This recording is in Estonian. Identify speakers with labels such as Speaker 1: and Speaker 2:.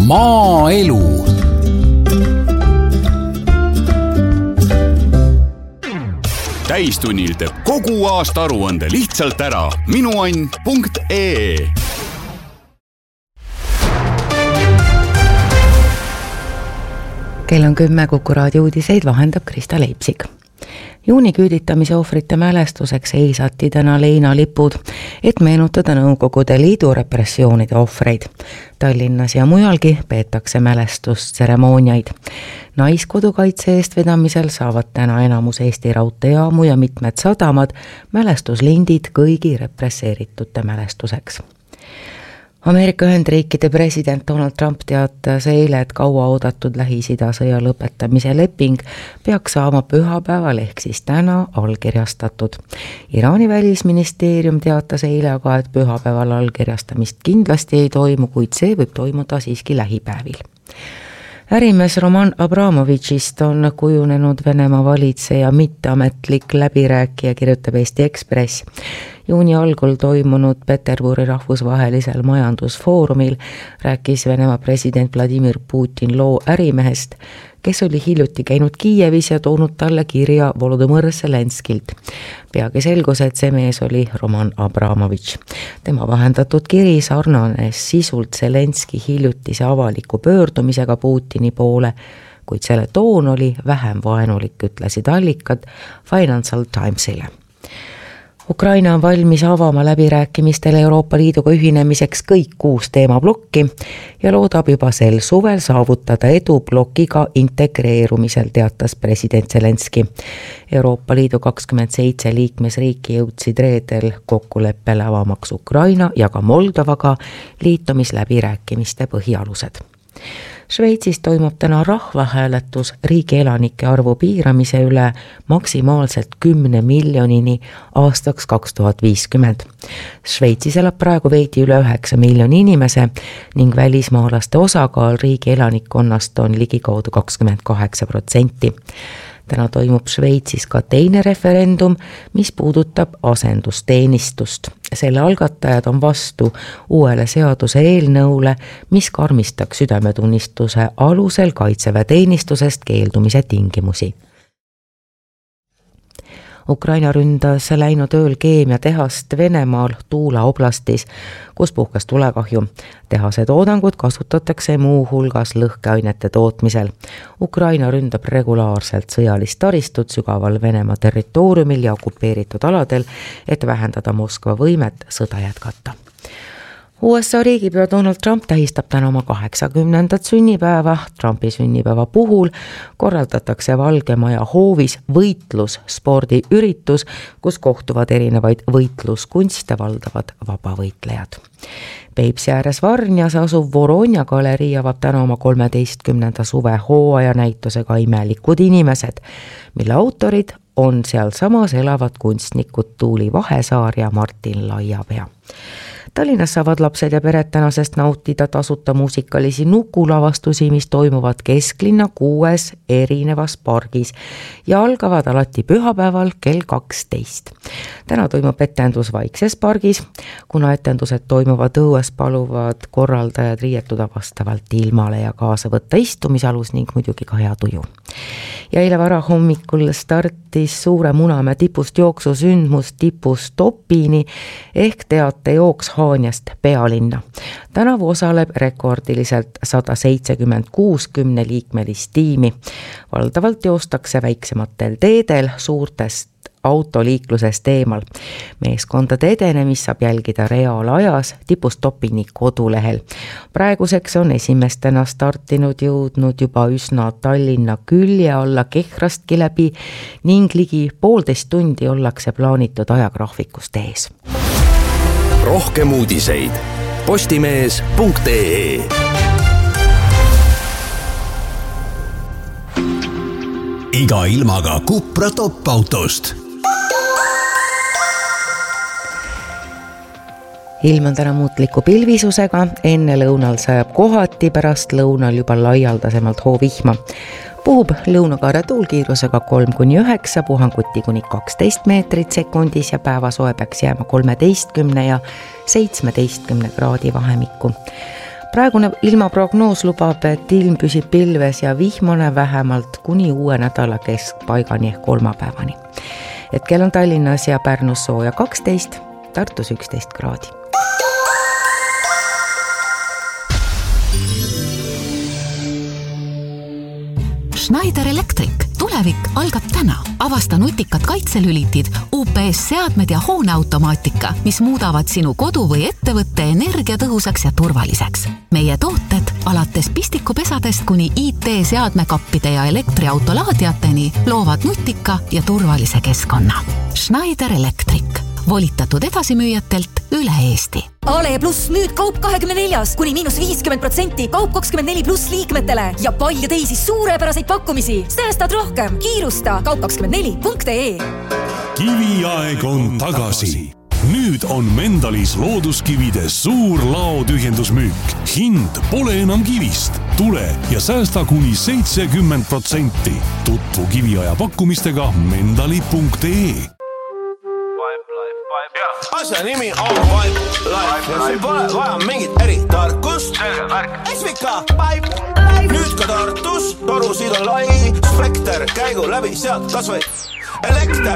Speaker 1: Maaelu. Täistunnil teeb kogu aasta aruande lihtsalt ära. minuann.ee.
Speaker 2: Kell on 10, Kuku raadio uudiseid vahendab Krista Leipsik. Juuni küüditamise ohvrite mälestuseks heisati täna leinalipud, et meenutada Nõukogude Liidu repressioonide ohvreid. Tallinnas ja mujalgi peetakse mälestustseremooniaid. Naiskodukaitse eestvedamisel saavad täna enamus Eesti raudteejaamu ja mitmed sadamad mälestuslindid kõigi represseeritute mälestuseks. Ameerika Ühendriikide president Donald Trump teatas eile, et kaua oodatud Lähis-Ida sõja lõpetamise leping peaks saama pühapäeval ehk siis täna allkirjastatud. Iraani välisministeerium teatas eile aga, et pühapäeval allkirjastamist kindlasti ei toimu, kuid see võib toimuda siiski lähipäevil. Ärimees Roman Abramovitšist on kujunenud Venemaa valitseja mitteametlik läbirääkija, kirjutab Eesti Ekspress. Juuni algul toimunud Peterburi rahvusvahelisel majandusfoorumil rääkis Venemaa president Vladimir Putin loo ärimehest, kes oli hiljuti käinud Kiievis ja toonud talle kirja Volodõmõr Zelenskilt. Peagi selgus, et see mees oli Roman Abramovitš. Tema vahendatud kiri sarnanes sisult Zelenski hiljutise avaliku pöördumisega Putini poole, kuid selle toon oli vähem vaenulik, ütlesid allikad Financial Timesile. Ukraina on valmis avama läbirääkimistele Euroopa Liiduga ühinemiseks kõik 6 teemablokki ja loodab juba sel suvel saavutada edu blokiga integreerumisel, teatas president Zelenski. Euroopa Liidu 27 liikmesriiki jõudsid reedel kokkuleppele avamaks Ukraina ja ka Moldovaga liitumisläbirääkimiste põhialused. Šveitsis toimub täna rahvahääletus riigi elanike arvu piiramise üle maksimaalselt 10 miljonini aastaks 2050. Šveitsis elab praegu veidi üle 9 miljoni inimese ning välismaalaste osakaal riigi elanikkonnast on ligikaudu 28%. Täna toimub Šveitsis ka teine referendum, mis puudutab asendusteenistust. Selle algatajad on vastu uuele seaduse eelnõule, mis karmistaks südametunnistuse alusel kaitseväeteenistusest keeldumise tingimusi. Ukraina ründas läinud ööl keemiatehast Venemaal Tuula oblastis, kus puhkes tulekahju. Tehase toodangut kasutatakse muu hulgas lõhkeainete tootmisel. Ukraina ründab regulaarselt sõjalist taristut sügaval Venemaa territooriumil ja okupeeritud aladel, et vähendada Moskva võimet sõda jätkata. USA riigipea Donald Trump tähistab täna oma 80. sünnipäeva. Trumpi sünnipäeva puhul korraldatakse Valge Maja hoovis võitlusspordiüritus, kus kohtuvad erinevaid võitluskunste valdavad vabavõitlejad. Peipsi ääres Varnjas asuv Voronja galerii avab täna oma 13. suvehooaja näitusega Imelikud inimesed, mille autorid on sealsamas elavad kunstnikud Tuuli Vahesaar ja Martin Laiapea. Tallinnas saavad lapsed ja pered tänasest nautida tasuta muusikalisi nukulavastusi, mis toimuvad kesklinna 6 erinevas pargis ja algavad alati pühapäeval kell 12. Täna toimub etendus Vaikses pargis. Kuna etendused toimuvad õues, paluvad korraldajad riietuda vastavalt ilmale ja kaasa võtta istumisalus ning muidugi ka hea tuju. Ja eile varahommikul startis Suure Munamäe tipust jooksusündmus tipust Topini ehk teatejooks Haanjast pealinna. Tänavu osaleb rekordiliselt 176 10-liikmelist tiimi. Valdavalt joostakse väiksematel teedel suurtest autoliiklusest eemal. Meeskondade edenemist saab jälgida reaalajas tipust Topini kodulehel. Praeguseks on esimestena startinud jõudnud juba üsna Tallinna külje alla Kehvrastki läbi ning ligi 1,5 tundi ollakse plaanitud ajagraafikust ees.
Speaker 3: Rohkem uudiseid postimees.ee.
Speaker 4: Iga ilmaga Cupra top-autost.
Speaker 2: Ilm on täna muutliku pilvisusega, enne lõunal sajab kohati, pärast lõunal juba laialdasemalt hoovihma. Puhub lõunakaare tuulkiirusega 3–9, puhanguti kuni 12 meetrit sekundis ja päevasoe peaks jääma 13 ja 17 kraadi vahemikku. Praegune ilmaprognoos lubab, et ilm püsib pilves ja vihmane vähemalt kuni uue nädala keskpaigani ehk kolmapäevani. Hetkel on Tallinnas ja Pärnus sooja 12, Tartus 11 kraadi.
Speaker 5: Schneider Electric. Tulevik algab täna. Avasta nutikad kaitselülitid, UPS-seadmed ja hooneautomaatika, mis muudavad sinu kodu või ettevõtte energiatõhusaks ja turvaliseks. Meie tooted alates pistikupesadest kuni IT-seadmekappide ja elektriautolaadiateni loovad nutika ja turvalise keskkonna. Schneider Electric. Volitatud edasimüüjatelt üle Eesti.
Speaker 6: Ale Plus nüüd kaup 24, kuni -50%, kaup 24 pluss liikmetele ja palju teisi suurepäraseid pakkumisi. Säästad rohkem, kiirusta kaup24.ee.
Speaker 7: Kiviaeg on tagasi. Nüüd on Mendalis looduskivide suur laotühjendusmüük. Hind pole enam kivist. Tule ja säästa kuni 70%. Tutvu kiviaja pakkumistega mendali.ee.
Speaker 8: Asja nimi on Pipe Life ja siin pole vaja mingit eritarkust. Esvika Pipe Life. Nüüd ka Tartus, torusid on lai, spekter, käigu läbi sealt kas või elekter.